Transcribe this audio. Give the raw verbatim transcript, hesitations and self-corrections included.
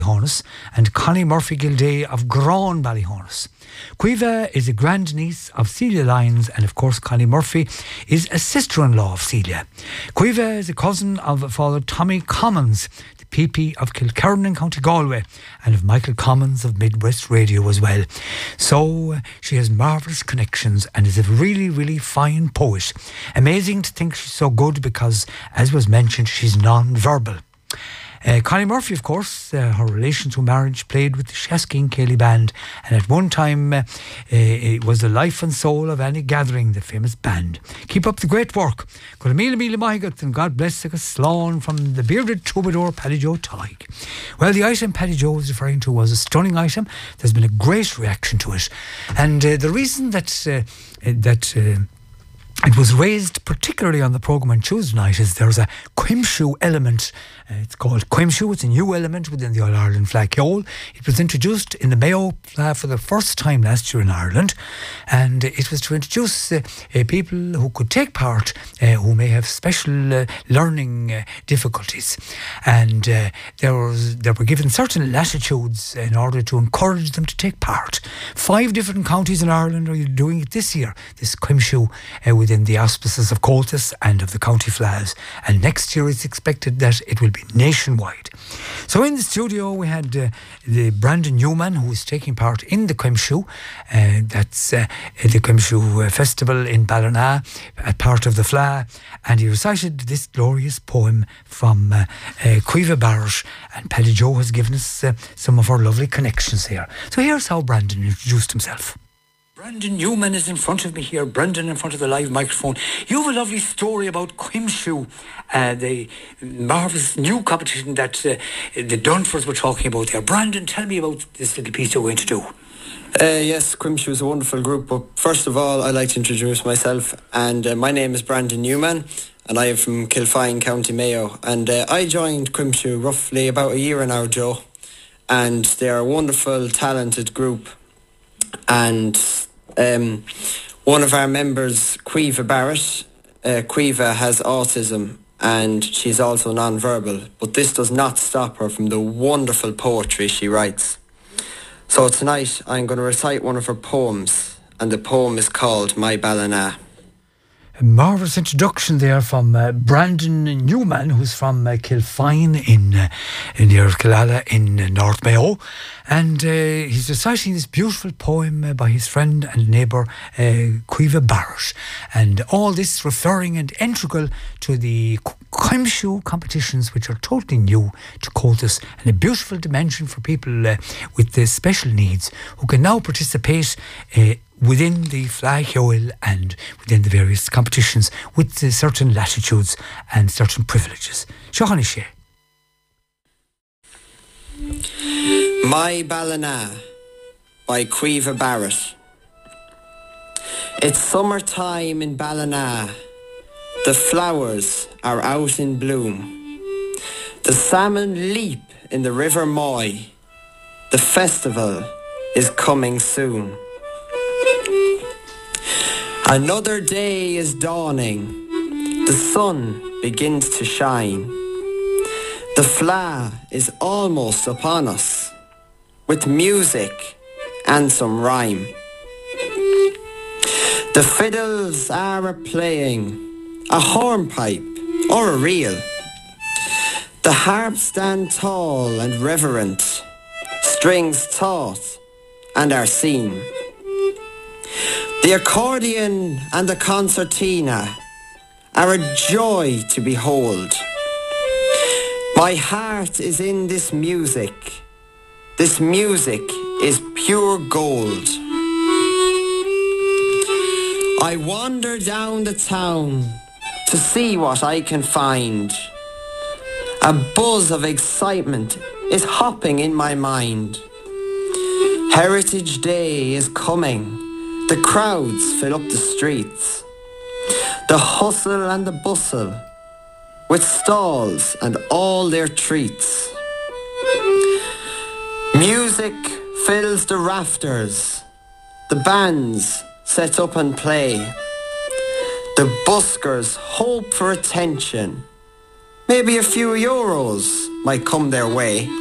Ballyhonus and Connie Murphy Gilday of Grawn Ballyhonus. Cueva is a grandniece of Celia Lyons, and of course Connie Murphy is a sister-in-law of Celia. Cueva is a cousin of Father Tommy Commons, the P P of Kilkerran in County Galway, and of Michael Commons of Midwest Radio as well. So uh, she has marvellous connections and is a really, really fine poet. Amazing to think she's so good because, as was mentioned, she's non-verbal. Uh, Connie Murphy, of course, uh, her relation to marriage, played with the Shesky and Cayley Band, and at one time uh, uh, it was the life and soul of any gathering, the famous band. Keep up the great work. Go mille mille maigat, and God bless the Slán from the bearded troubadour Paddy Joe Tig. Well, the item Paddy Joe was referring to was a stunning item. There's been a great reaction to it, and uh, the reason that uh, that. Uh, It was raised particularly on the programme on Tuesday night is there's a Quimshu element. Uh, it's called Quimshu. It's a new element within the All-Ireland Fleadh. It was introduced in the Mayo uh, for the first time last year in Ireland, and it was to introduce uh, uh, people who could take part uh, who may have special uh, learning uh, difficulties, and uh, there was they were given certain latitudes in order to encourage them to take part. Five different counties in Ireland are doing it this year, this Quimshu uh, within the auspices of Comhaltas and of the County Fleadhs, and next year it's expected that it will be nationwide. So in the studio we had uh, the Brandon Newman, who is taking part in the Quimshu. Uh, that's uh, the Quimshu uh, festival in Ballina, a part of the Fleadh, and he recited this glorious poem from uh, uh, Cueva Barrett, and Paddy Joe has given us uh, some of our lovely connections here. So here's how Brandon introduced himself. Brandon Newman is in front of me here. Brandon in front of the live microphone. You have a lovely story about Quimshu, uh, the marvellous new competition that uh, the Dunfors were talking about there. Brandon, tell me about this little piece you're going to do. Uh, yes, Quimshu is a wonderful group, but first of all I'd like to introduce myself, and uh, my name is Brandon Newman, and I am from Kilfine, County Mayo, and uh, I joined Quimshu roughly about a year now, Joe, and they're a wonderful, talented group, and Um, one of our members, Cueva Barrett, uh, Cueva has autism and she's also non-verbal, but this does not stop her from the wonderful poetry she writes. So tonight I'm going to recite one of her poems, and the poem is called My Ballina. A marvellous introduction there from uh, Brandon Newman, who's from uh, Kilfine in uh, near Killala in uh, North Mayo, and uh, he's reciting this beautiful poem uh, by his friend and neighbour uh, Cueva Barrett, and all this referring and integral to the Quimshu competitions, which are totally new to Comhaltas, and a beautiful dimension for people uh, with uh, special needs who can now participate uh, within the Fleadh and within the various competitions with uh, certain latitudes and certain privileges. Sean Shea. My Ballina by Cueva Barrett. It's summertime in Ballina. The flowers are out in bloom. The salmon leap in the River Moy. The festival is coming soon. Another day is dawning. The sun begins to shine. The Fleadh is almost upon us, with music and some rhyme. The fiddles are a-playing, a hornpipe or a reel. The harps stand tall and reverent, strings taut and are seen. The accordion and the concertina are a joy to behold. My heart is in this music. This music is pure gold. I wander down the town to see what I can find. A buzz of excitement is hopping in my mind. Heritage Day is coming. The crowds fill up the streets. The hustle and the bustle, with stalls and all their treats. Music fills the rafters. The bands set up and play. The buskers hope for attention. Maybe a few euros might come their way.